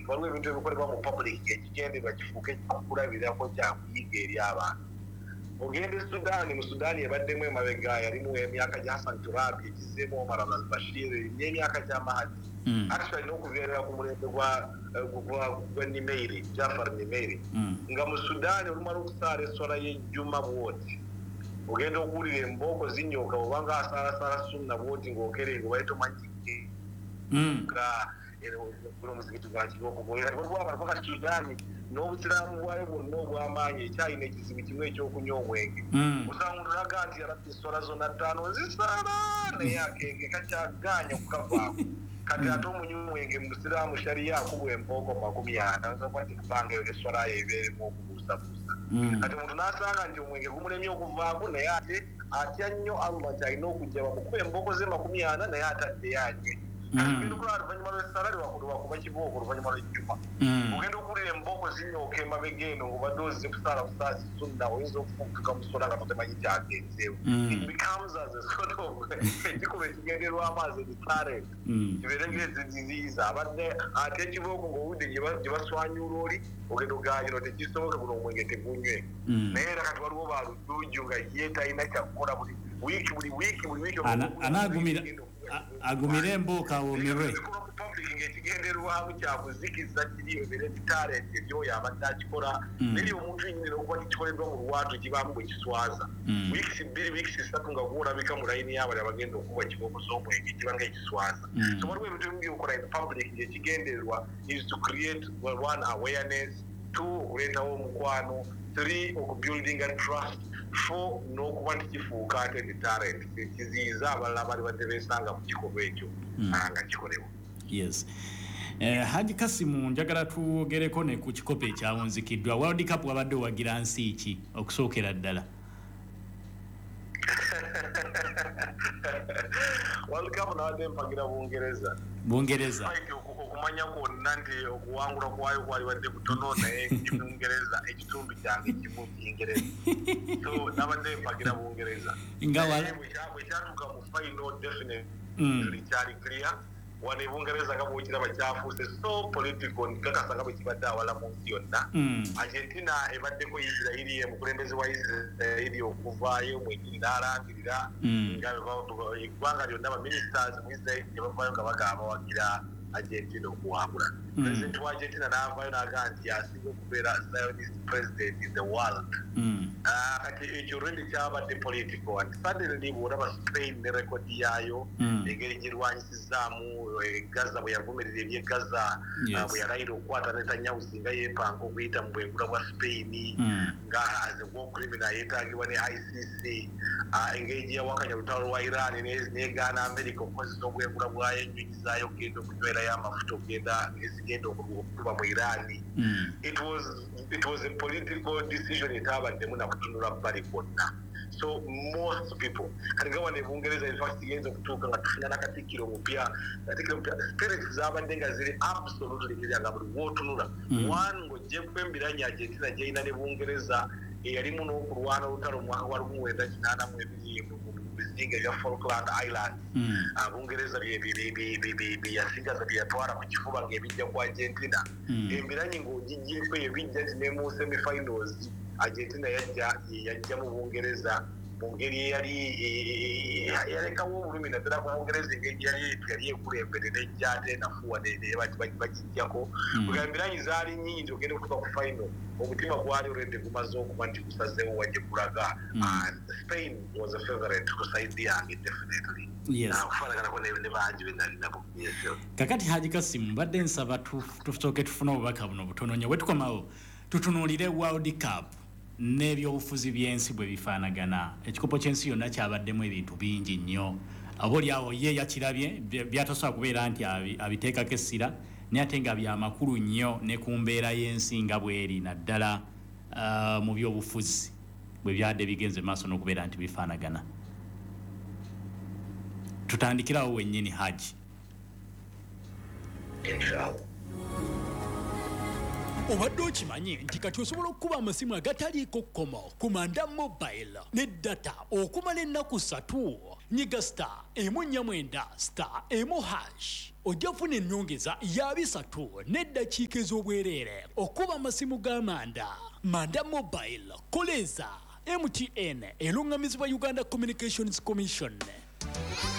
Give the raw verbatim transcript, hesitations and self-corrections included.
waliwo ebintu ebikolebwa mu public ekigenderwa kifuuke kyakulabirako kyakuyiga eri abantu. Ogenda e Sudan, mu Sudan ebaddemu emabega yalimu emyaka gya Hassan Turabi ekizzeemu Omar al-Bashir n'emyaka gya Mahdi. Actually n'okubeerera ku mulembe gwa Nimeiri, Jafar Nimeiri. Nga mu Sudan olumala okusaala essola y'ejjuma bwoti. Ogenda okuwulira embooko zinyooka oba nga asaalasala sunna bwoti ng'okerenga oba tomanyi nga omuzikiti gwa kibooko olwaba paka Sudan n'obusiraamu bwayo bwonna obw'amaanyi ekyalina ekizibu kimu ekyokunywa omwenge. Osanga tulaga nti yalabye essola zonna ttaano nzisaala naye akenge kakyagaanya okukavaako. Kati ate omunywi omwenge mu busiraamu shariya akubwa embooko makumi ana nsobola nti kubanga eyo essola yo ebeeremu okubuusabuusa. Kati omuntu n'asanga nti omwenge gumulemye okuvaako naye ate atya nnyo Allah nti alina okujja bamukuba embooko ze makumi ana naye ataddeyo anywe. Ogenda okulaba oluvannyuma lw'essaala lwakuba kibooko oluvannyuma lw'ejjuma. Ogenda okuwulira embooko zinyooka emabega eno ng'obadde ozze kusaala busaasi sunna oyinza okufuuka mu ssola nga totemanyi kyagenzeewo. It becomes as a sort of ekikuba ekigenderwamu as a deterrent. Kibeere ng'eziziyiza abadde ate ekibooko ng'owudde gye baswanyula oli ogenda oganyino tekisoboka guno omwenge tegunywe. Naye era kati waliwo balujjuuju nga ye talina kyakukola buli wiiki buli wiiki buli wiiki anaagumira agumire embooko awoomerwe. Ekigenderwamu kyakuzikiza kiri ebeere bitalenti ebyoyo abadde akikola naye omuntu yennyini okuba tikikoleddwa mu lwatu kibaamu bwe kiswaza. Wiikisi bbiri wiikisi ssatu nga gwolabika mu layini y'abali abagenda okuba ekibooko z'omwenge kiba nga ekiswaza. So waliwo ebintu ebimu byokola in public ng'ekigendererwa is to create one awareness, two okuleetawo omukwano, three okubuilding a trust, four n'okuba nti kifuuka ate deterrent kiziyiza abalala bali badde beesanga mu kikolwa ekyo nga kikolebwa. Yes. Eh, Haji Kasimu njagala tugereko ne ku kikopo ekyawunzikiddwa. World Cup wabadde owagira nsi ki okusookera ddala? World Cup nawadde mpagira Bungereza. Bungereza. Okumanya kwonna nti okuwangula kwayo kwali wadde kutono naye Bungereza ekitundu kyange kimu Kingereza. So nabadde mpagira Bungereza. Nga wala bwe kyatuuka mu final definitely kyali clear. Wane Bungereza nga bw'okiraba kyafuuse so political nkakasa nga bwe kibadde awala mu nsi yonna. Argentina ebaddeko Isirairi omukulembeze wa Isirairi okuvaayo mwekiri n'alangirira eggwanga lyonna abaministers mu Isirairi ne bavaayo nga bagamba wagira Argentina okuwangula. President wa Argentina n'avaayo n'agamba nti asinga okubeera Zionist president in the world. Kati ekyo already kyabadde political and suddenly bw'olaba Spain ne rekodi yaayo engeri gye lwanyisizaamu Gaza bwe yavumirira eby'e Gaza bwe yalayira okukwata Netanyahu singa yeepanga okuyita mu bwengula bwa Spain nga as a war criminal yeetaagibwa ne I C C engeri gye yawakanya olutalo lwa Iran n'egaana America okukozesa obwengula bwayo ennyonyi zaayo okugenda okunywerayo amafuta okugenda ezigenda okutuba mu Iran. It was it was a political decision etabaddemu na kutunula bbali kwonna. So most people kati nga wane Bungereza in fact igenza okutuuka nga tufuna nakatikkiro mupya katikkiro mupya spirits zabadde nga ziri absolutely kiri nga buli wootunula one ng'oggyeko embiranye Argentina gy'erina ne Bungereza eyalimu n'okulwana olutalo omwaka wa lumu mwenda kinaana mu ebiri mu bizinga ebya Falkland Island. Bungereza bye yasigaza bye yatwala ku kifuba ng'ebijja ku Argentina. Embiranye ng'ogiggyeko ebijja nti ne mu semi-finals Argentina yajja yajja mu Bungereza mu ngeri eyali yalekawo obulumi naddala ku Bungereza engeri yali yali ekulembere nejja ate nafuwa bagijjako. Embiranye zaali nnyingi ogenda okutuuka ku final omutima gwali olwedde gumaze okuba nti gusazeewo wajje kulaga. Spain was a favorite ku side yange definitely. Yes. Okufaanaganako ne bangi be nali nabo. Kakati Haji Kasimu mbadde nsaba tusooke tufune obubaka buno butono nnyo. Bwe tukomawo tutunuulire World Cup n'ebyobufuzi by'ensi bwe bifaanagana. Ekikopo ky'ensi yonna kyabaddemu ebintu bingi nnyo. Oboolyawo ye yakirabye byatasobola kubeera nti abiteekako essira naye ate nga byamakulu nnyo ne ku mbeera y'ensi nga bw'eri naddala mu byobufuzi bwe byadde bigenze maaso n'okubeera nti bifaanagana. Tutandikirawo wennyini Haji. Inshallah. obadde okimanyi nti kati osobola okukuba amasimu agataliiko kkomo ku Manda Mobile ne data okumala ennaku ssatu. Nyiga star emu nnya mwenda star emu hash ojja kufuna ennyongeza ya bisatu n'eddakiika ez'obwereere okuba amasimu ga Manda. Manda Mobile koleza M T N erungamizibwa Uganda Communications Commission.